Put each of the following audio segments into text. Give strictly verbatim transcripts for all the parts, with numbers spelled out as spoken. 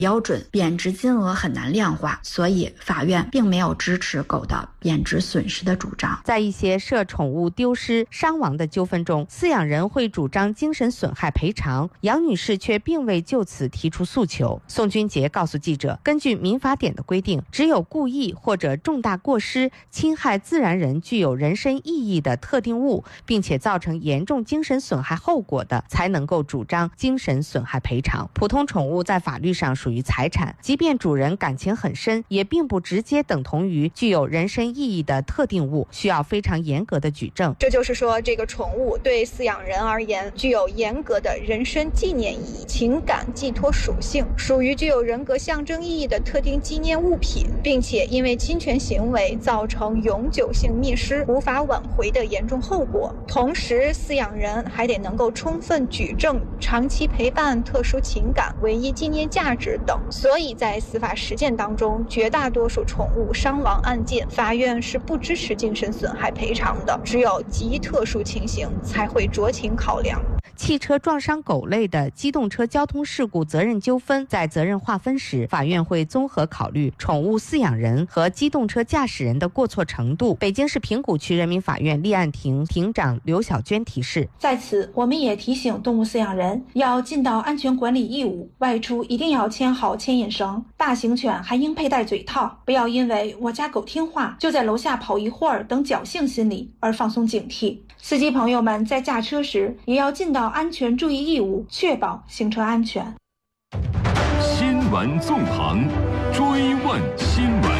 标准，贬值金额很难量化，所以法院并没有支持狗的贬值损失的主张。 在一些涉宠物丢失、伤亡的纠纷中，饲养人会主张精神损害赔偿，杨女士却并未就此提出诉求。宋君杰告诉记者，根据民法典的规定，只有故意或者重大过失侵害自然人具有人身意义的特定物，并且造成严重精神损害后果的，才能够主张精神损害赔偿。普通宠物在法律上属于财产，即便主人感情很深，也并不直接等同于具有人身意义的特定物，需要非常严格的举证。 这就是说，这个宠物对饲养人而言具有严格的人身纪念意义、情感寄托属性，属于具有人格象征意义的特定纪念物品，并且因为侵权行为造成永久性灭失、无法挽回的严重后果。同时，饲养人还得能够充分举证长期陪伴、特殊情感、唯一纪念价值等。所以在司法实践当中，绝大多数宠物伤亡案件，法院是不支持精神损害赔偿的，只有极特殊情形才会酌情考量。 汽车撞伤狗类的机动车交通事故责任纠纷，在责任划分时，法院会综合考虑宠物饲养人和机动车驾驶人的过错程度。北京市平谷区人民法院立案庭庭长刘小娟提示， 在此我们也提醒动物饲养人要尽到安全管理义务，外出一定要牵好牵引绳，大型犬还应佩戴嘴套，不要因为我家狗听话就在楼下跑一会儿等侥幸心理而放松警惕。司机朋友们在驾车时也要尽到安全注意义务，确保行车安全。 新闻纵横，追问新闻。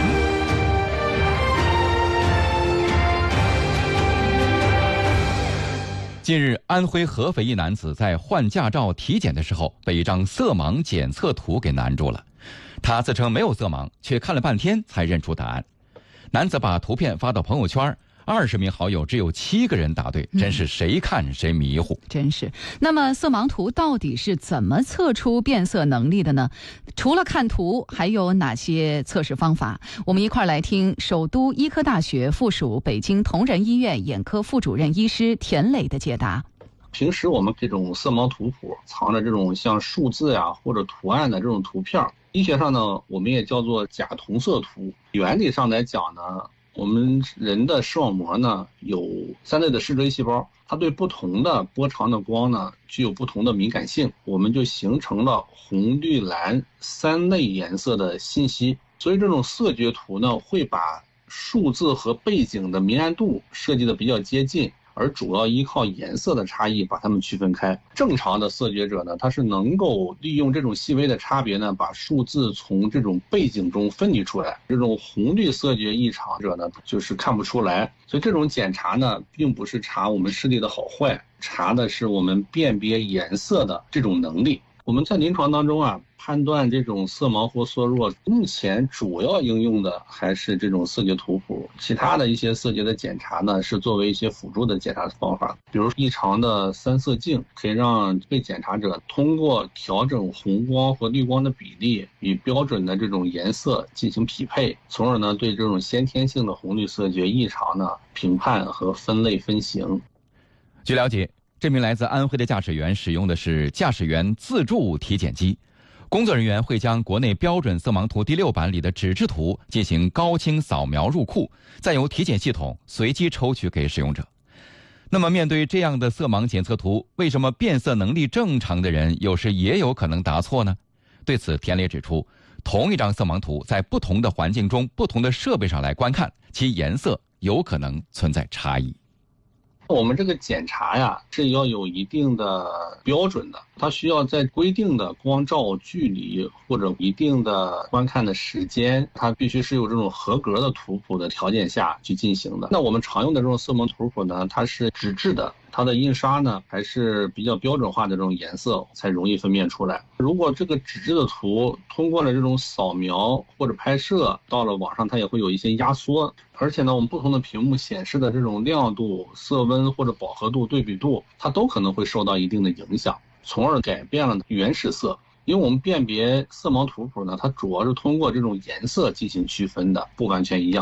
近日，安徽合肥一男子在换驾照体检的时候，被一张色盲检测图给难住了。他自称没有色盲，却看了半天才认出答案。男子把图片发到朋友圈，二十名好友只有七个人答对，真是谁看谁迷糊。 嗯、真是。那么色盲图到底是怎么测出变色能力的呢？除了看图，还有哪些测试方法？我们一块来听首都医科大学附属北京同仁医院眼科副主任医师田磊的解答。 平时我们这种色盲图谱藏着这种像数字呀、啊、或者图案的这种图片，医学上呢我们也叫做假同色图。原理上来讲呢，我们人的视网膜呢有三类的视锥细胞，它对不同的波长的光呢具有不同的敏感性，我们就形成了红绿蓝三类颜色的信息。所以这种色觉图呢会把数字和背景的明暗度设计的比较接近，而主要依靠颜色的差异把它们区分开。正常的色觉者呢，他是能够利用这种细微的差别呢，把数字从这种背景中分离出来。这种红绿色觉异常者呢，就是看不出来。所以这种检查呢，并不是查我们视力的好坏，查的是我们辨别颜色的这种能力。我们在临床当中啊，判断这种色盲或色弱，目前主要应用的还是这种色觉图谱，其他的一些色觉的检查呢，是作为一些辅助的检查方法。比如异常的三色镜，可以让被检查者通过调整红光和绿光的比例与标准的这种颜色进行匹配，从而呢对这种先天性的红绿色觉异常呢评判和分类分型。 据了解，这名来自安徽的驾驶员使用的是驾驶员自助体检机，工作人员会将国内标准色盲图第六版里的纸质图进行高清扫描入库，再由体检系统随机抽取给使用者。那么面对这样的色盲检测图，为什么变色能力正常的人有时也有可能答错呢？对此，田磊指出，同一张色盲图在不同的环境中、不同的设备上来观看，其颜色有可能存在差异。 我们这个检查呀是要有一定的标准的，它需要在规定的光照距离或者一定的观看的时间，它必须是有这种合格的图谱的条件下去进行的。那我们常用的这种色盲图谱呢，它是纸质的，它的印刷呢还是比较标准化的这种颜色才容易分辨出来。如果这个纸质的图通过了这种扫描或者拍摄，到了网上它也会有一些压缩，而且呢我们不同的屏幕显示的这种亮度、色温或者饱和度、对比度，它都可能会受到一定的影响，从而改变了原始色。因为我们辨别色盲图谱呢，它主要是通过这种颜色进行区分的，不完全一样。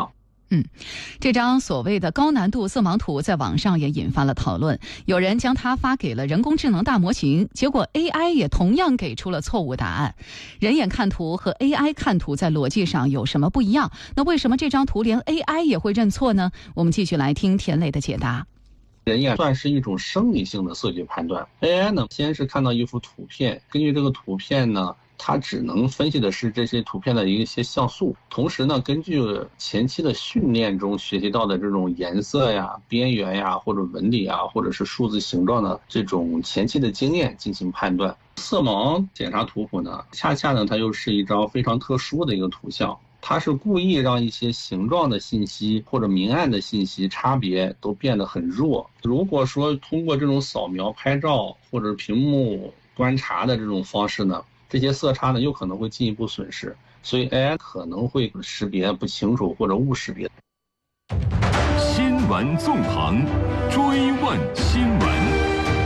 嗯，这张所谓的高难度色盲图在网上也引发了讨论，有人将它发给了人工智能大模型，结果 A I 也同样给出了错误答案。人眼看图和 A I 看图在逻辑上有什么不一样？那为什么这张图连 A I 也会认错呢？我们继续来听田磊的解答。 人眼算是一种生理性的色觉判断 ，A I 呢先是看到一幅图片，根据这个图片呢，它只能分析的是这些图片的一些像素，同时呢，根据前期的训练中学习到的这种颜色呀、边缘呀，或者纹理啊，或者是数字形状的这种前期的经验进行判断。色盲检查图谱呢，恰恰呢它又是一张非常特殊的一个图像。它是故意让一些形状的信息或者明暗的信息差别都变得很弱。如果说通过这种扫描、拍照或者屏幕观察的这种方式呢，这些色差呢有可能会进一步损失，所以 A I 可能会识别不清楚或者误识别。 新闻纵横，追问新闻。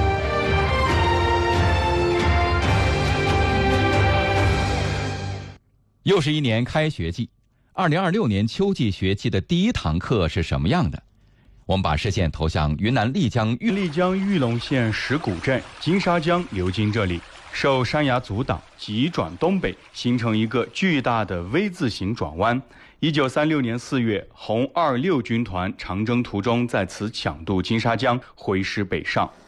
又是一年开学季，二零二六年秋季学期的第一堂课是什么样的？我们把视线投向云南丽江玉丽江玉龙县石鼓镇，金沙江流经这里，受山崖阻挡，急转东北，形成一个巨大的 V 字形转弯。一九三六年四月，红二六军团长征途中在此抢渡金沙江，挥师北上。